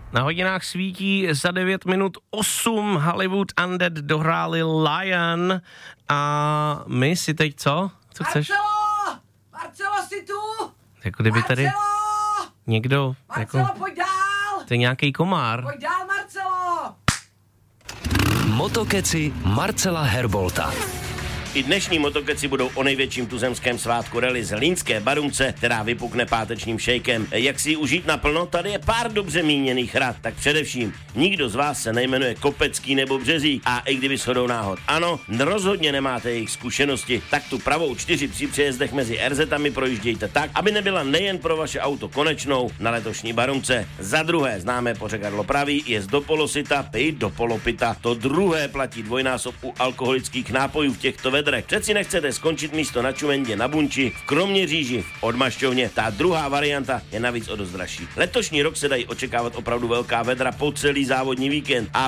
Na hodinách svítí za 9 minut 8. Hollywood Undead dohráli Lion a my si teď co? Co chceš? Marcelo, jsi tu? Jako kdyby tady někdo, Marcelo, jako, pojď dál! to je nějaký komár. Pojď dál, Marcelo! Motokeci Marcela Herbolta. I dnešní motokeci budou o největším tuzemském svátku rally z Línské Barunce, která vypukne pátečním šejkem. Jak si ji užít naplno? Tady je pár dobře míněných rad. Tak především, nikdo z vás se nejmenuje Kopecký nebo Březík a i kdyby shodou náhod ano, rozhodně nemáte jejich zkušenosti, tak tu pravou 4 při přejezdech mezi RZ-ami projíždějte tak, aby nebyla nejen pro vaše auto konečnou na letošní Barunce. Za druhé, známé pořekadlo praví, jest do polosita, pij do polopita. To druhé platí dvojnásob u alkoholických nápojů v těchto vedrech. Přeci nechcete skončit místo na Čumendě na Bunči, v Kroměříži, v Odmašťovně. Ta druhá varianta je navíc o dost dražší. Letošní rok se dají očekávat opravdu velká vedra po celý závodní víkend a